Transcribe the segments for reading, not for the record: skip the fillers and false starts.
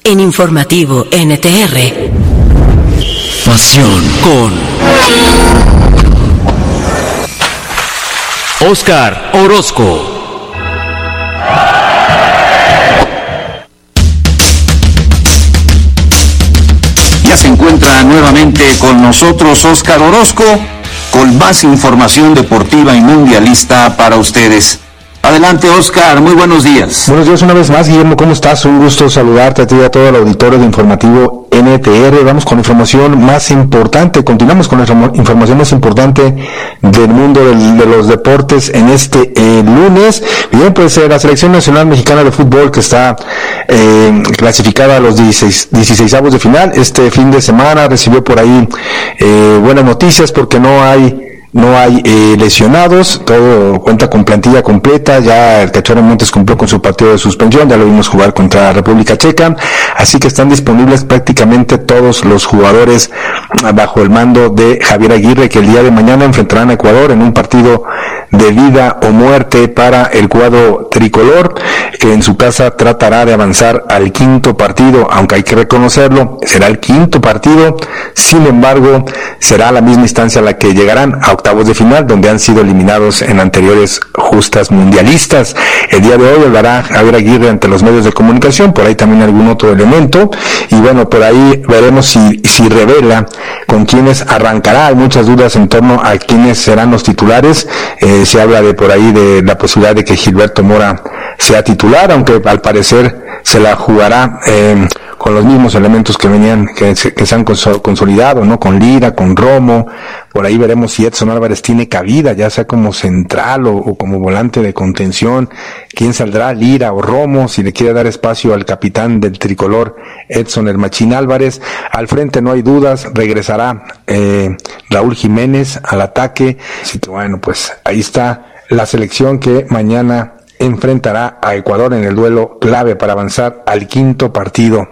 En Informativo NTR. Pasión con Óscar Orozco. Ya se encuentra nuevamente con nosotros Óscar Orozco con más información deportiva y mundialista para ustedes. Adelante, Óscar, muy buenos días. Buenos días una vez más, Guillermo, ¿cómo estás? Un gusto saludarte a ti y a todo el auditorio de Informativo NTR. Vamos con la información más importante, continuamos con la información más importante del mundo de los deportes en este lunes. Bien, pues la Selección Nacional Mexicana de Fútbol, que está clasificada a los 16avos de final, este fin de semana recibió por ahí buenas noticias porque no hay lesionados, todo cuenta con plantilla completa. Ya el Cachorro Montes cumplió con su partido de suspensión, ya lo vimos jugar contra la República Checa, así que están disponibles prácticamente todos los jugadores bajo el mando de Javier Aguirre, que el día de mañana enfrentarán a Ecuador en un partido de vida o muerte para el cuadro tricolor, que en su casa tratará de avanzar al quinto partido, aunque hay que reconocerlo, será el quinto partido. Sin embargo, será la misma instancia a la que llegarán, a octavos de final, donde han sido eliminados en anteriores justas mundialistas. El día de hoy hablará Javier Aguirre ante los medios de comunicación, por ahí también algún otro elemento, y bueno, por ahí veremos si revela con quiénes arrancará. Hay muchas dudas en torno a quiénes serán los titulares. Se habla de por ahí de la posibilidad de que Gilberto Mora sea titular, aunque al parecer se la jugará con los mismos elementos que se han consolidado, ¿no? Con Lira, con Romo. Por ahí veremos si Edson Álvarez tiene cabida, ya sea como central o como volante de contención. ¿Quién saldrá, Lira o Romo? Si le quiere dar espacio al capitán del tricolor, Edson el Machín Álvarez. Al frente no hay dudas, regresará Raúl Jiménez al ataque. Así que bueno, pues ahí está la selección que mañana enfrentará a Ecuador en el duelo clave para avanzar al quinto partido.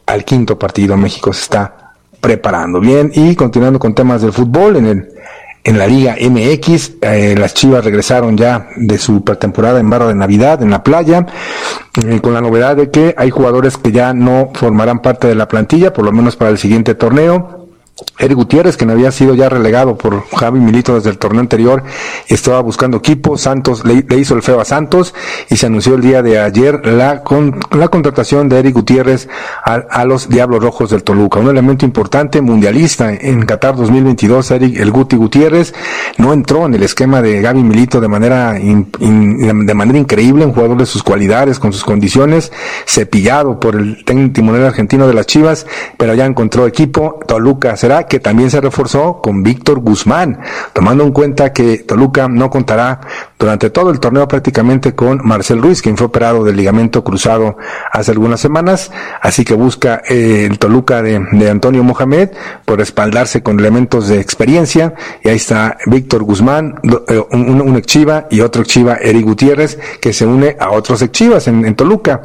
México se está preparando. Bien, y continuando con temas del fútbol, en la Liga MX, las Chivas regresaron ya de su pretemporada en barra de Navidad en la playa, con la novedad de que hay jugadores que ya no formarán parte de la plantilla, por lo menos para el siguiente torneo. Eric Gutiérrez, que había sido ya relegado por Javi Milito desde el torneo anterior, estaba buscando equipo. Santos le hizo el feo a Santos y se anunció el día de ayer la contratación de Eric Gutiérrez a los Diablos Rojos del Toluca, un elemento importante mundialista en Qatar 2022. Eric el Guti Gutiérrez no entró en el esquema de Javi Milito de manera increíble, un jugador de sus cualidades, con sus condiciones, cepillado por el técnico timonel argentino de las Chivas, pero ya encontró equipo. Toluca será, que también se reforzó con Víctor Guzmán, tomando en cuenta que Toluca no contará durante todo el torneo prácticamente con Marcel Ruiz, quien fue operado del ligamento cruzado hace algunas semanas, así que busca el Toluca de Antonio Mohamed por respaldarse con elementos de experiencia, y ahí está Víctor Guzmán, un ex Chiva, y otro ex Chiva, Eric Gutiérrez, que se une a otros ex Chivas en Toluca,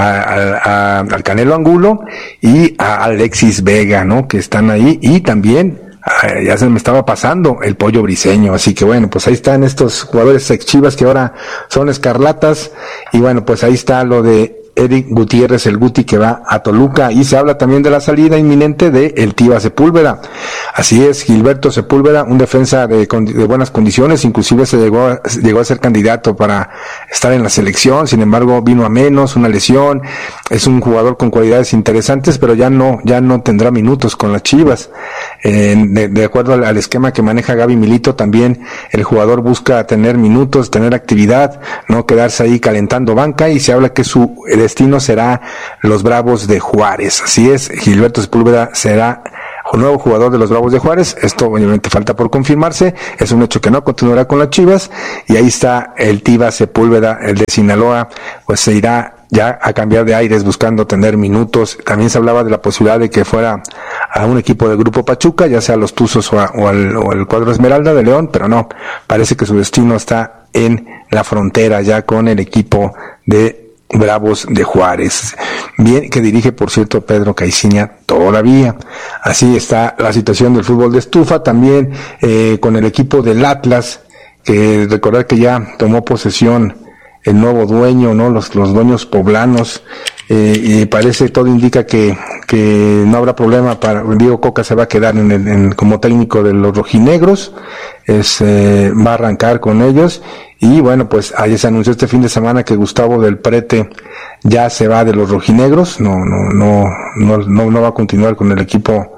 al Canelo Angulo y a Alexis Vega, ¿no? Que están ahí, y también ya se me estaba pasando el Pollo Briseño. Así que bueno, pues ahí están estos jugadores ex Chivas que ahora son escarlatas, y bueno, pues ahí está lo de Eric Gutiérrez, el Guti, que va a Toluca, y se habla también de la salida inminente de el Tiva Sepúlveda. Así es, Gilberto Sepúlveda, un defensa de buenas condiciones, inclusive se llegó a ser candidato para estar en la selección. Sin embargo, vino a menos, una lesión. Es un jugador con cualidades interesantes, pero ya no tendrá minutos con las Chivas. De acuerdo al esquema que maneja Gaby Milito, también el jugador busca tener minutos, tener actividad, no quedarse ahí calentando banca, y se habla que su destino será los Bravos de Juárez. Así es, Gilberto Sepúlveda será nuevo jugador de los Bravos de Juárez. Esto obviamente falta por confirmarse, es un hecho que no continuará con las Chivas, y ahí está el Tiva Sepúlveda, el de Sinaloa, pues se irá ya a cambiar de aires buscando tener minutos. También se hablaba de la posibilidad de que fuera a un equipo del Grupo Pachuca, ya sea los Tuzos o al cuadro Esmeralda de León, pero no, parece que su destino está en la frontera ya con el equipo de Bravos de Juárez. Bien, que dirige, por cierto, Pedro Caiciña todavía. Así está la situación del fútbol de estufa, también con el equipo del Atlas, que recordar que ya tomó posesión el nuevo dueño, ¿no? Los dueños poblanos y parece, todo indica que no habrá problema para Diego Coca, se va a quedar como técnico de los rojinegros, va a arrancar con ellos. Y bueno, pues ayer se anunció este fin de semana que Gustavo del Prete ya se va de los rojinegros, no va a continuar con el equipo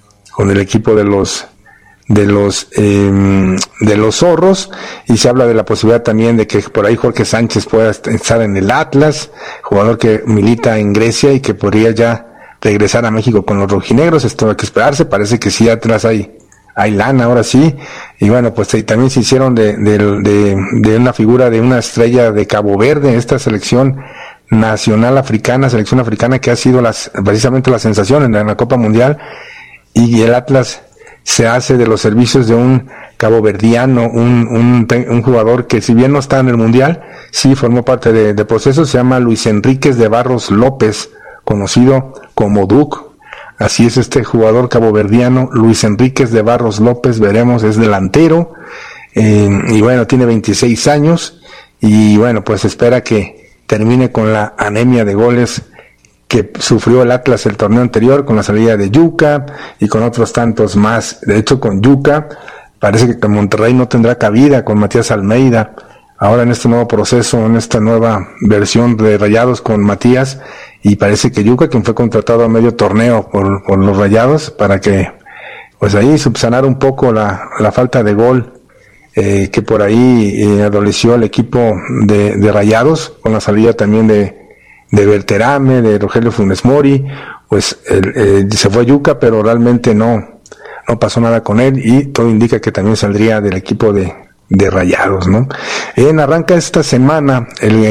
de los zorros, y se habla de la posibilidad también de que por ahí Jorge Sánchez pueda estar en el Atlas, jugador que milita en Grecia y que podría ya regresar a México con los rojinegros. Esto hay que esperarse, parece que sí, atrás hay lana ahora sí. Y bueno, pues también se hicieron de una figura de una estrella de Cabo Verde, esta selección africana que ha sido precisamente la sensación en la Copa Mundial, y el Atlas se hace de los servicios de un caboverdiano, un jugador que, si bien no está en el Mundial, sí formó parte de proceso. Se llama Luis Enríquez de Barros López, conocido como Duc. Así es este jugador caboverdiano, Luis Enríquez de Barros López, veremos, es delantero, y bueno, tiene 26 años, y bueno, pues espera que termine con la anemia de goles que sufrió el Atlas el torneo anterior, con la salida de Yuca y con otros tantos más. De hecho, con Yuca parece que Monterrey no tendrá cabida, con Matías Almeida. Ahora en este nuevo proceso, en esta nueva versión de Rayados con Matías, y parece que Yuca, quien fue contratado a medio torneo por los Rayados, para que pues ahí subsanar un poco la falta de gol que por ahí adoleció el equipo de Rayados, con la salida también de Berterame, de Rogelio Funes Mori. Pues se fue Yuca, pero realmente no pasó nada con él, y todo indica que también saldría del equipo de Rayados, ¿no? Arranca esta semana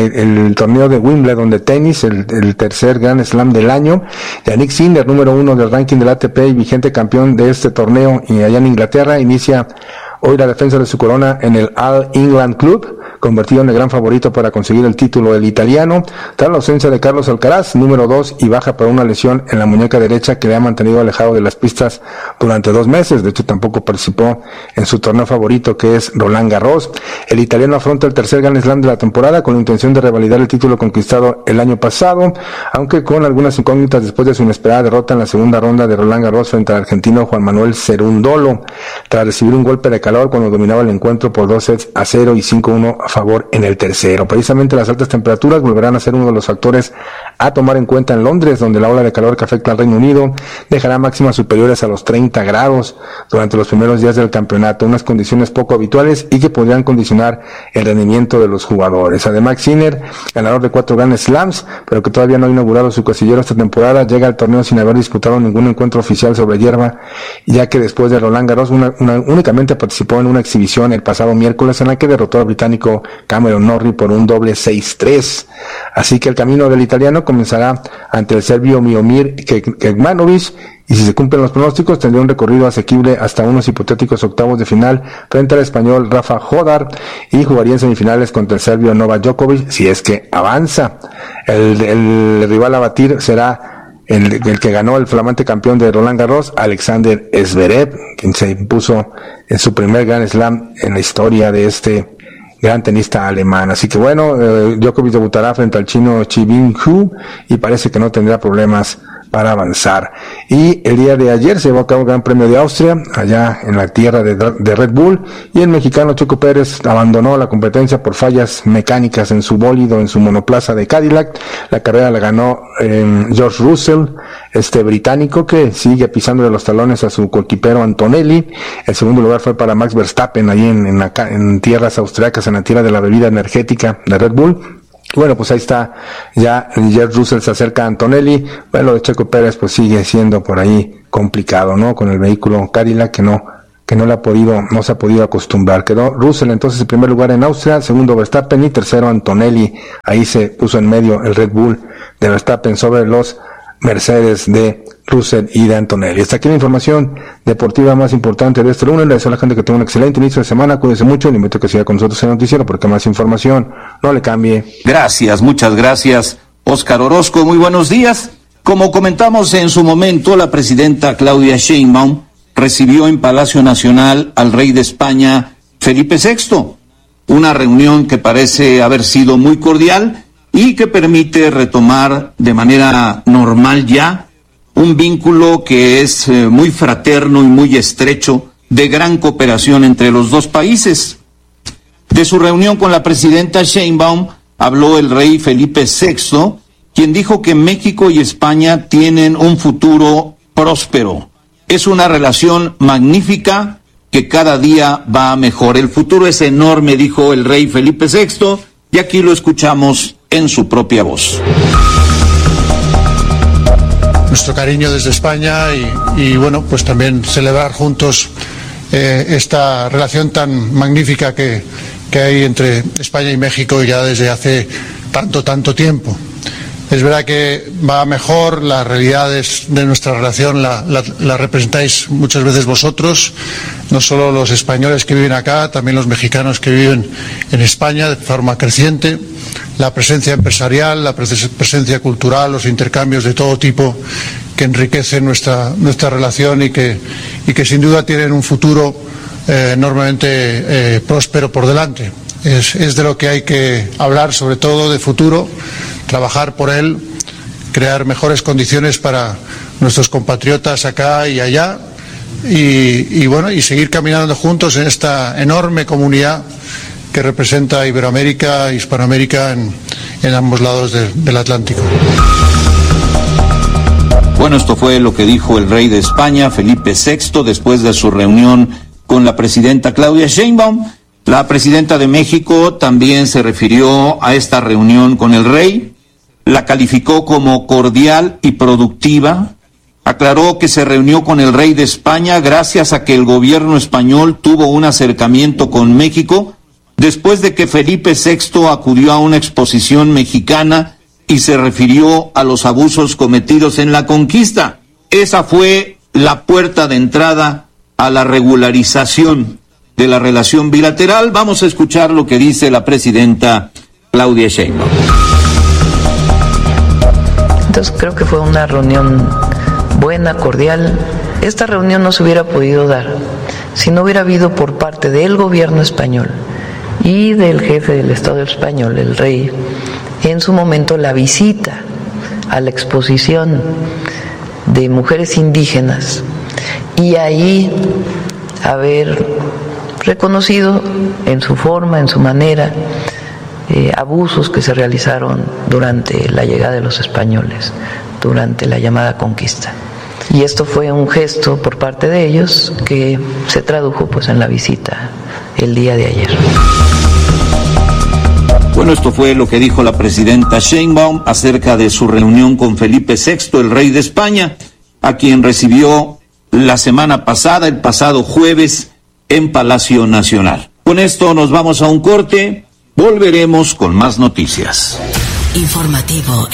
el torneo de Wimbledon de tenis, el tercer Grand Slam del año. Yannick Sinner, número 1 del ranking del ATP y vigente campeón de este torneo, y allá en Inglaterra, inicia hoy la defensa de su corona en el All England Club, convertido en el gran favorito para conseguir el título del italiano, tras la ausencia de Carlos Alcaraz, número 2, y baja por una lesión en la muñeca derecha que le ha mantenido alejado de las pistas durante 2 meses. De hecho, tampoco participó en su torneo favorito, que es Roland Garros. El italiano afronta el tercer Grand Slam de la temporada con la intención de revalidar el título conquistado el año pasado, aunque con algunas incógnitas después de su inesperada derrota en la segunda ronda de Roland Garros frente al argentino Juan Manuel Cerúndolo, tras recibir un golpe de calor cuando dominaba el encuentro por 2-0 y 5-1 a favor en el tercero. Precisamente las altas temperaturas volverán a ser uno de los factores a tomar en cuenta en Londres, donde la ola de calor que afecta al Reino Unido dejará máximas superiores a los 30 grados durante los primeros días del campeonato, unas condiciones poco habituales y que podrían condicionar el rendimiento de los jugadores. Además, Sinner, ganador de 4 Grand Slams, pero que todavía no ha inaugurado su casillero esta temporada, llega al torneo sin haber disputado ningún encuentro oficial sobre hierba, ya que después de Roland Garros únicamente participó en una exhibición el pasado miércoles, en la que derrotó al británico Cameron Norrie por un doble 6-3. Así que el camino del italiano comenzará ante el serbio Miomir Kekmanovic, y si se cumplen los pronósticos tendría un recorrido asequible hasta unos hipotéticos octavos de final frente al español Rafa Hodar, y jugaría en semifinales contra el serbio Novak Djokovic si es que avanza. El rival a batir será el que ganó el flamante campeón de Roland Garros, Alexander Zverev, quien se impuso en su primer Grand Slam en la historia de este gran tenista alemán. Así que bueno, Djokovic debutará frente al chino Chi Bin-hu y parece que no tendrá problemas para avanzar. Y el día de ayer se llevó a cabo el Gran Premio de Austria, allá en la tierra de Red Bull, y el mexicano Checo Pérez abandonó la competencia por fallas mecánicas en su bólido, en su monoplaza de Cadillac. La carrera la ganó George Russell, este británico, que sigue pisándole los talones a su coequipero Antonelli. El segundo lugar fue para Max Verstappen, allí en tierras austriacas, en la tierra de la bebida energética de Red Bull. Bueno, pues ahí está, ya George Russell se acerca a Antonelli. Bueno, lo de Checo Pérez pues sigue siendo por ahí complicado, ¿no? Con el vehículo Cadillac que no se ha podido acostumbrar. Quedó Russell entonces en primer lugar en Austria, segundo Verstappen y tercero Antonelli. Ahí se puso en medio el Red Bull de Verstappen sobre los Mercedes de Russell y de Antonelli. Hasta aquí la información deportiva más importante de este lunes. Le deseo a la gente que tenga un excelente inicio de semana. Cuídense mucho. Le invito a que siga con nosotros en el noticiero, porque más información no le cambie. Gracias, muchas gracias, Óscar Orozco. Muy buenos días. Como comentamos en su momento, la presidenta Claudia Sheinbaum recibió en Palacio Nacional al rey de España, Felipe VI. Una reunión que parece haber sido muy cordial y que permite retomar de manera normal ya un vínculo que es muy fraterno y muy estrecho, de gran cooperación entre los dos países. De su reunión con la presidenta Sheinbaum habló el rey Felipe VI, quien dijo que México y España tienen un futuro próspero. Es una relación magnífica que cada día va mejor. El futuro es enorme, dijo el rey Felipe VI, y aquí lo escuchamos en su propia voz. Nuestro cariño desde España y bueno, pues también celebrar juntos esta relación tan magnífica que hay entre España y México ya desde hace tanto tiempo. Es verdad que va mejor, las realidades de nuestra relación la representáis muchas veces vosotros, no solo los españoles que viven acá, también los mexicanos que viven en España de forma creciente, la presencia empresarial, la presencia cultural, los intercambios de todo tipo que enriquecen nuestra relación y que sin duda tienen un futuro enormemente próspero por delante. Es de lo que hay que hablar, sobre todo de futuro, trabajar por él, crear mejores condiciones para nuestros compatriotas acá y allá y bueno, y seguir caminando juntos en esta enorme comunidad que representa Iberoamérica, Hispanoamérica en ambos lados del Atlántico. Bueno, esto fue lo que dijo el rey de España, Felipe VI, después de su reunión con la presidenta Claudia Sheinbaum. La presidenta de México también se refirió a esta reunión con el rey, la calificó como cordial y productiva, aclaró que se reunió con el rey de España gracias a que el gobierno español tuvo un acercamiento con México después de que Felipe VI acudió a una exposición mexicana y se refirió a los abusos cometidos en la conquista. Esa fue la puerta de entrada a la regularización de la relación bilateral. Vamos a escuchar lo que dice la presidenta Claudia Sheinbaum. Entonces creo que fue una reunión buena, cordial. Esta reunión no se hubiera podido dar si no hubiera habido por parte del gobierno español y del jefe del Estado español, el rey, en su momento la visita a la exposición de mujeres indígenas y ahí haber reconocido en su forma, en su manera, abusos que se realizaron durante la llegada de los españoles, durante la llamada conquista. Y esto fue un gesto por parte de ellos que se tradujo pues en la visita el día de ayer. Bueno, esto fue lo que dijo la presidenta Sheinbaum acerca de su reunión con Felipe VI, el rey de España, a quien recibió la semana pasada, el pasado jueves, en Palacio Nacional. Con esto nos vamos a un corte, volveremos con más noticias. Informativo